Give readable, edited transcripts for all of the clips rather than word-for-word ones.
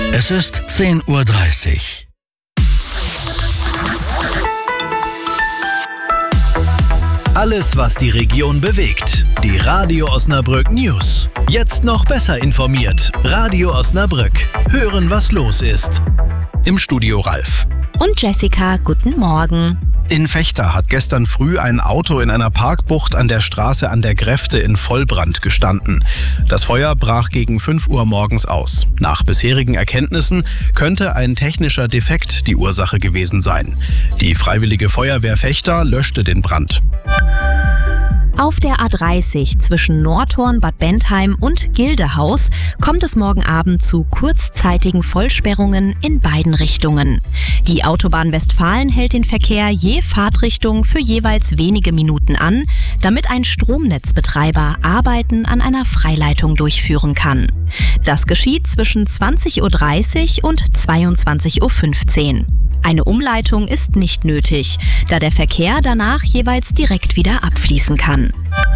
Es ist 10:30 Uhr. Alles, was die Region bewegt. Die Radio Osnabrück News. Jetzt noch besser informiert. Radio Osnabrück. Hören, was los ist. Im Studio Ralf. Und Jessica, guten Morgen. In Vechta hat gestern früh ein Auto in einer Parkbucht an der Straße an der Gräfte in Vollbrand gestanden. Das Feuer brach gegen 5 Uhr morgens aus. Nach bisherigen Erkenntnissen könnte ein technischer Defekt die Ursache gewesen sein. Die Freiwillige Feuerwehr Vechta löschte den Brand. Auf der A30 zwischen Nordhorn, Bad Bentheim und Gildehaus kommt es morgen Abend zu kurzzeitigen Vollsperrungen in beiden Richtungen. Die Autobahn Westfalen hält den Verkehr je Fahrtrichtung für jeweils wenige Minuten an, damit ein Stromnetzbetreiber Arbeiten an einer Freileitung durchführen kann. Das geschieht zwischen 20:30 Uhr und 22:15 Uhr. Eine Umleitung ist nicht nötig, da der Verkehr danach jeweils direkt wieder abfließen kann.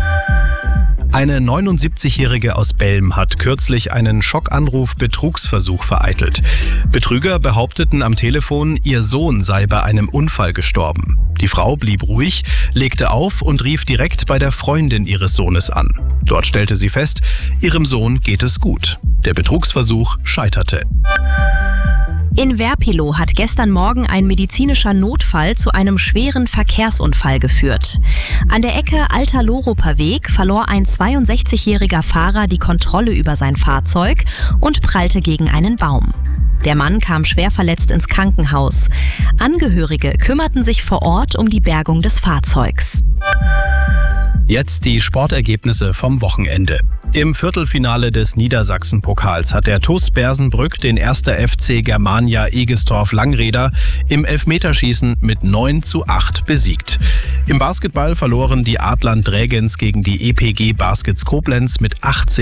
Eine 79-Jährige aus Belm hat kürzlich einen Schockanruf-Betrugsversuch vereitelt. Betrüger behaupteten am Telefon, ihr Sohn sei bei einem Unfall gestorben. Die Frau blieb ruhig, legte auf und rief direkt bei der Freundin ihres Sohnes an. Dort stellte sie fest, ihrem Sohn geht es gut. Der Betrugsversuch scheiterte. In Werpilow hat gestern Morgen ein medizinischer Notfall zu einem schweren Verkehrsunfall geführt. An der Ecke Alter Loroper Weg verlor ein 62-jähriger Fahrer die Kontrolle über sein Fahrzeug und prallte gegen einen Baum. Der Mann kam schwer verletzt ins Krankenhaus. Angehörige kümmerten sich vor Ort um die Bergung des Fahrzeugs. Jetzt die Sportergebnisse vom Wochenende. Im Viertelfinale des Niedersachsen-Pokals hat der TuS Bersenbrück den 1. FC Germania Egestorf-Langreder im Elfmeterschießen mit 9:8 besiegt. Im Basketball verloren die Adlern Drägens gegen die EPG Baskets Koblenz mit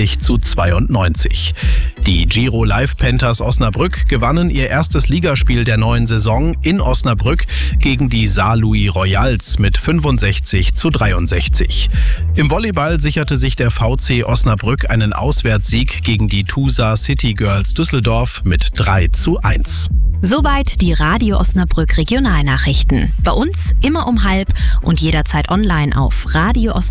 80:92. Die Giro Live Panthers Osnabrück gewannen ihr erstes Ligaspiel der neuen Saison in Osnabrück gegen die Saarlouis Royals mit 65:63. Im Volleyball sicherte sich der VC Osnabrück einen Auswärtssieg gegen die Tusa City Girls Düsseldorf mit 3:1. Soweit die Radio Osnabrück Regionalnachrichten. Bei uns immer um 12:30 und jederzeit online auf Radio Osnabrück.